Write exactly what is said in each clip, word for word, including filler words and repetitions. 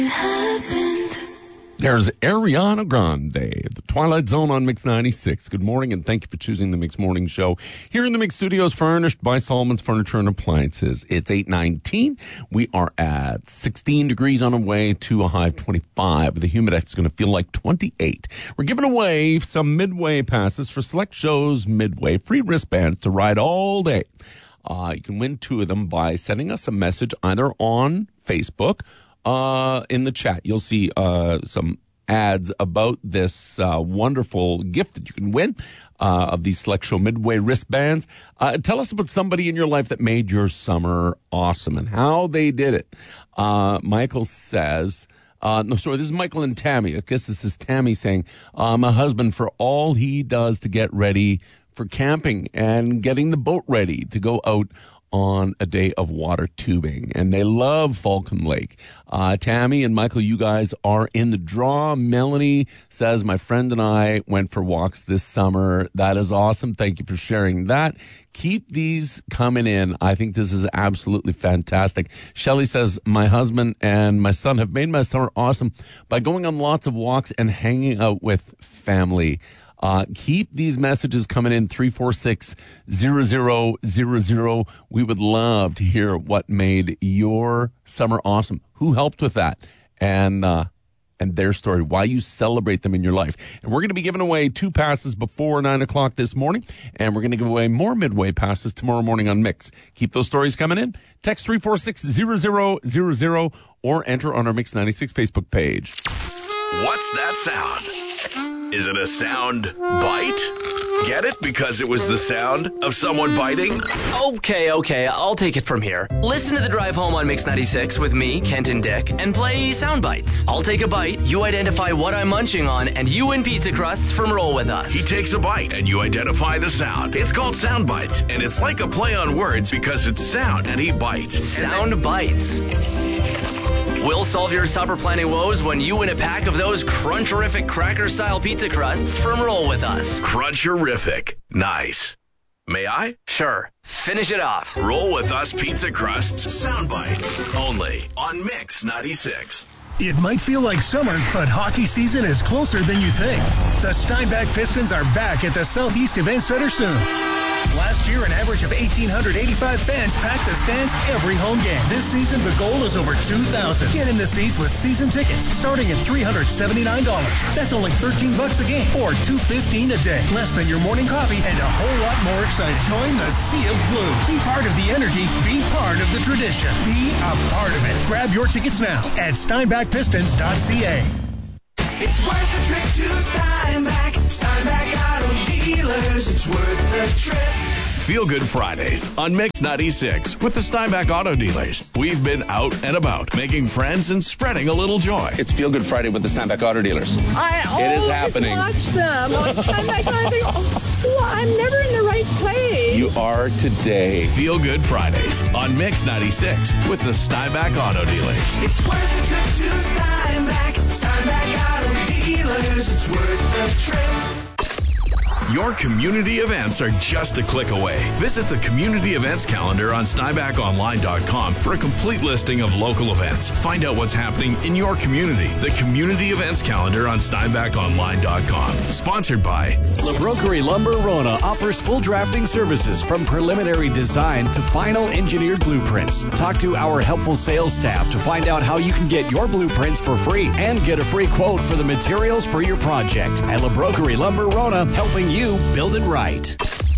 There's Ariana Grande, The Twilight Zone on Mix ninety-six. Good morning, and thank you for choosing the Mix Morning Show. Here in the Mix Studios, furnished by Solomon's Furniture and Appliances. It's eight nineteen. We are at sixteen degrees on our way to a high of twenty-five. The humidex is going to feel like twenty-eight. We're giving away some Midway passes for select shows Midway. Free wristbands to ride all day. Uh, you can win two of them by sending us a message either on Facebook. Uh, in the chat, you'll see uh, some ads about this uh, wonderful gift that you can win uh, of these Select Show Midway wristbands. Uh, tell us about somebody in your life that made your summer awesome and how they did it. Uh, Michael says, uh, no, sorry, this is Michael and Tammy. I guess this is Tammy saying, uh, my husband, for all he does to get ready for camping and getting the boat ready to go out on a day of water tubing. And they love Falcon Lake. Uh, Tammy and Michael, you guys are in the draw. Melanie says, my friend and I went for walks this summer. That is awesome. Thank you for sharing that. Keep these coming in. I think this is absolutely fantastic. Shelley says, my husband and my son have made my summer awesome by going on lots of walks and hanging out with family. Uh, keep these messages coming in, three four six, zero zero zero zero. We would love to hear what made your summer awesome. Who helped with that? And, uh, and their story, why you celebrate them in your life. And we're going to be giving away two passes before nine o'clock this morning. And we're going to give away more Midway passes tomorrow morning on Mix. Keep those stories coming in. Text three four six, zero zero zero zero or enter on our Mix ninety-six Facebook page. What's that sound? Is it a sound bite? Get it? Because it was the sound of someone biting? Okay, okay, I'll take it from here. Listen to the drive home on Mix ninety-six with me, Kent and Dick, and play sound bites. I'll take a bite, you identify what I'm munching on, and you win pizza crusts from Roll With Us. He takes a bite, and you identify the sound. It's called Sound Bites, and it's like a play on words because it's sound, and he bites. Sound then- Bites. We'll solve your supper planning woes when you win a pack of those Cruncherific cracker-style pizza crusts from Roll With Us. Cruncherific. Nice. May I? Sure. Finish it off. Roll With Us pizza crusts. Sound bites. Only on Mix ninety-six. It might feel like summer, but hockey season is closer than you think. The Steinbach Pistons are back at the Southeast Event Center soon. Last year, an average of one thousand eight hundred eighty-five fans packed the stands every home game. This season, the goal is over two thousand. Get in the seats with season tickets starting at three hundred seventy-nine dollars. That's only thirteen bucks a game or two hundred fifteen dollars a day. Less than your morning coffee and a whole lot more exciting. Join the Sea of Blue. Be part of the energy. Be part of the tradition. Be a part of it. Grab your tickets now at steinbach pistons dot c a. It's worth the trip to Steinbach. Steinbach Auto Dealers. It's worth the trip. Feel Good Fridays on Mix ninety-six with the Steinbach Auto Dealers. We've been out and about, making friends and spreading a little joy. It's Feel Good Friday with the Steinbach Auto Dealers. I it is always happening. watch them on Steinbach Auto Dealers. Oh, I'm never in the right place. You are today. Feel Good Fridays on Mix ninety-six with the Steinbach Auto Dealers. It's worth the trip to Steinbach. Steinbach Auto Dealers. It's worth the trip. Your community events are just a click away. Visit the community events calendar on steinbach online dot com for a complete listing of local events. Find out what's happening in your community. The community events calendar on steinbach online dot com. Sponsored by LaBrokery Lumber Rona offers full drafting services from preliminary design to final engineered blueprints. Talk to our helpful sales staff to find out how you can get your blueprints for free and get a free quote for the materials for your project. At LaBrokery Lumber Rona, helping you build it right.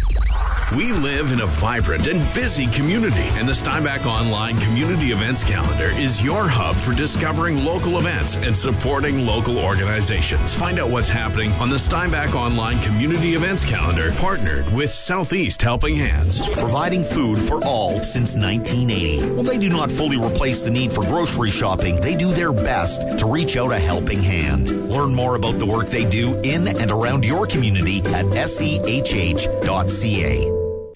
We live in a vibrant and busy community, and the Steinbach Online Community Events Calendar is your hub for discovering local events and supporting local organizations. Find out what's happening on the Steinbach Online Community Events Calendar, partnered with Southeast Helping Hands. Providing food for all since nineteen eighty. While they do not fully replace the need for grocery shopping, they do their best to reach out a helping hand. Learn more about the work they do in and around your community at S C H H dot C A.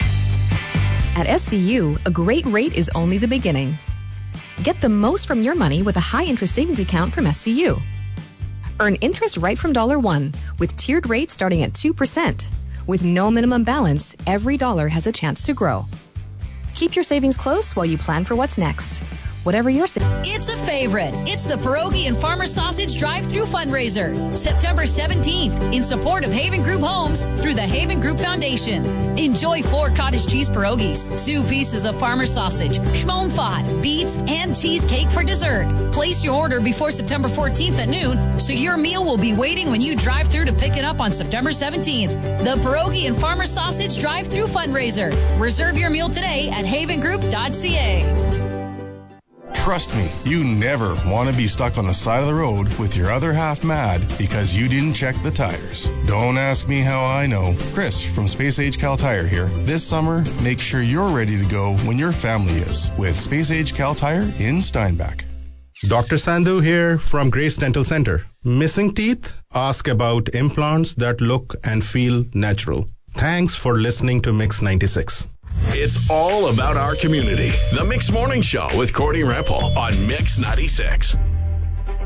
At S C U, a great rate is only the beginning. Get the most from your money with a high-interest savings account from S C U. Earn interest right from dollar one with tiered rates starting at two percent. With no minimum balance, every dollar has a chance to grow. Keep your savings close while you plan for what's next. whatever you're saying. It's a favorite. It's the Pierogi and Farmer Sausage Drive-Thru Fundraiser, September seventeenth, in support of Haven Group Homes through the Haven Group Foundation. Enjoy four cottage cheese pierogies, two pieces of farmer sausage, schmonfat, beets, and cheesecake for dessert. Place your order before September fourteenth at noon, so your meal will be waiting when you drive through to pick it up on September seventeenth. The Pierogi and Farmer Sausage Drive-Thru Fundraiser. Reserve your meal today at haven group dot c a. Trust me, you never want to be stuck on the side of the road with your other half mad because you didn't check the tires. Don't ask me how I know. Chris from Space Age Cal Tire here. This summer, make sure you're ready to go when your family is with Space Age Cal Tire in Steinbach. Doctor Sandhu here from Grace Dental Center. Missing teeth? Ask about implants that look and feel natural. Thanks for listening to Mix ninety-six. It's all about our community. The Mix Morning Show with Courtney Rempel on Mix ninety-six.